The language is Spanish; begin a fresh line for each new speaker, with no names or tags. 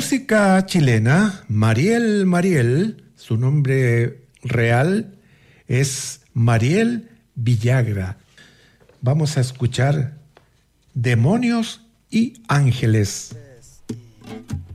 música chilena, Mariel, su nombre real es Mariel Villagra. Vamos a escuchar Demonios y Ángeles.